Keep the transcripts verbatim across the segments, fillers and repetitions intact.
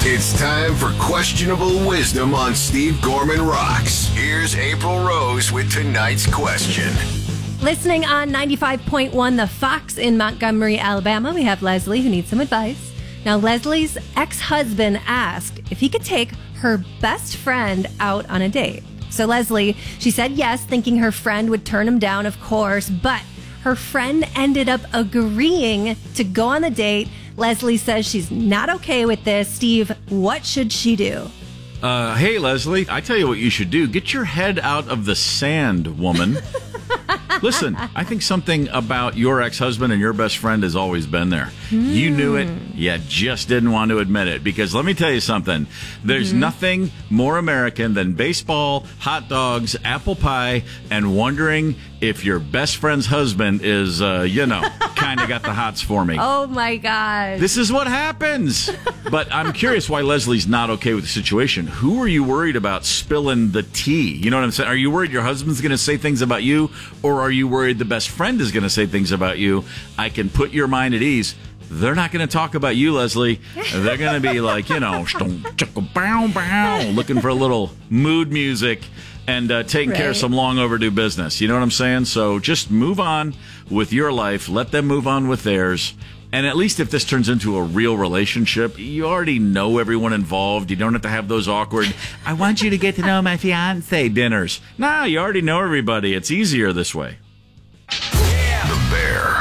It's time for Questionable Wisdom on Steve Gorman Rocks. Here's April Rose with tonight's question. Listening on ninety-five point one The Fox in Montgomery, Alabama, we have Leslie who needs some advice. Now, Leslie's ex-husband asked if he could take her best friend out on a date. So Leslie, she said yes, thinking her friend would turn him down, of course, but her friend ended up agreeing to go on the date. Leslie says she's not okay with this. Steve, what should she do? Uh, hey, Leslie, I tell you what you should do. Get your head out of the sand, woman. Listen, I think something about your ex-husband and your best friend has always been there. Mm. You knew it, you just didn't want to admit it. Because let me tell you something. There's mm-hmm. nothing more American than baseball, hot dogs, apple pie, and wondering if your best friend's husband is, uh, you know, kind of got the hots for me. Oh, my God. This is what happens. But I'm curious why Leslie's not okay with the situation. Who are you worried about spilling the tea? You know what I'm saying? Are you worried your husband's going to say things about you? Or are you worried the best friend is going to say things about you? I can put your mind at ease. They're not going to talk about you, Leslie. They're going to be like, you know, looking for a little mood music and uh, taking right. care of some long overdue business. You know what I'm saying? So just move on with your life. Let them move on with theirs. And at least if this turns into a real relationship, you already know everyone involved. You don't have to have those awkward, I want you to get to know my fiancé dinners. No, you already know everybody. It's easier this way. The Bear.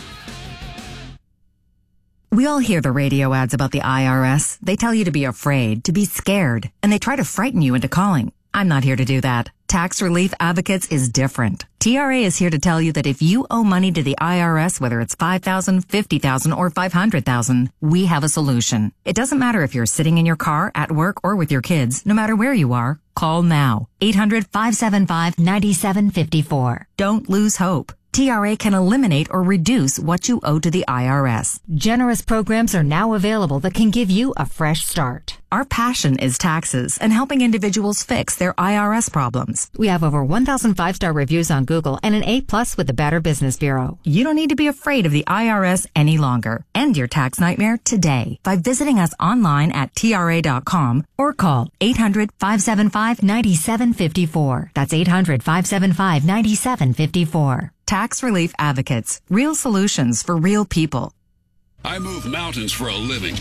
We all hear the radio ads about the I R S. They tell you to be afraid, to be scared, and they try to frighten you into calling. I'm not here to do that. Tax Relief Advocates is different. T R A is here to tell you that if you owe money to the I R S, whether it's five thousand dollars, fifty thousand dollars, or five hundred thousand dollars, we have a solution. It doesn't matter if you're sitting in your car, at work, or with your kids. No matter where you are, call now. eight hundred, five seven five, nine seven five four. Don't lose hope. T R A can eliminate or reduce what you owe to the I R S. Generous programs are now available that can give you a fresh start. Our passion is taxes and helping individuals fix their I R S problems. We have over one thousand five-star reviews on Google and an A plus with the Better Business Bureau. You don't need to be afraid of the I R S any longer. End your tax nightmare today by visiting us online at T R A dot com or call eight hundred, five seven five, nine seven five four. That's eight hundred, five seven five, nine seven five four. Tax Relief Advocates. Real solutions for real people. I move mountains for a living.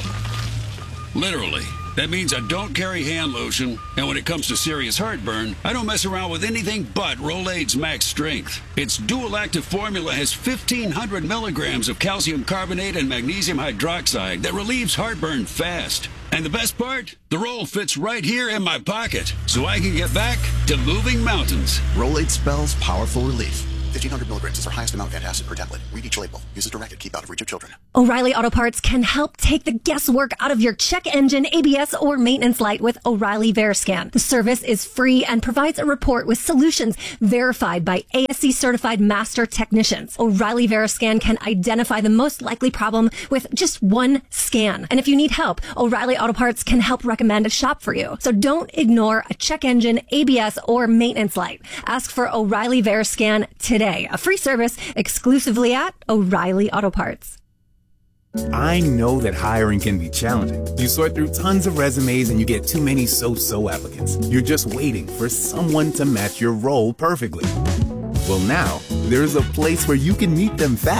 Literally. That means I don't carry hand lotion, and when it comes to serious heartburn, I don't mess around with anything but Rolaids Max Strength. Its dual-active formula has fifteen hundred milligrams of calcium carbonate and magnesium hydroxide that relieves heartburn fast. And the best part? The roll fits right here in my pocket, so I can get back to moving mountains. Rolaids spells powerful relief. fifteen hundred milligrams is our highest amount of antacid per tablet. Read each label. Use as directed. Keep out of reach of children. O'Reilly Auto Parts can help take the guesswork out of your check engine, A B S, or maintenance light with O'Reilly VeriScan. The service is free and provides a report with solutions verified by A S C certified master technicians. O'Reilly VeriScan can identify the most likely problem with just one scan. And if you need help, O'Reilly Auto Parts can help recommend a shop for you. So don't ignore a check engine, A B S, or maintenance light. Ask for O'Reilly VeriScan today. A free service exclusively at O'Reilly Auto Parts. I know that hiring can be challenging. You sort through tons of resumes and you get too many so-so applicants. You're just waiting for someone to match your role perfectly. Well, now, there's a place where you can meet them fast.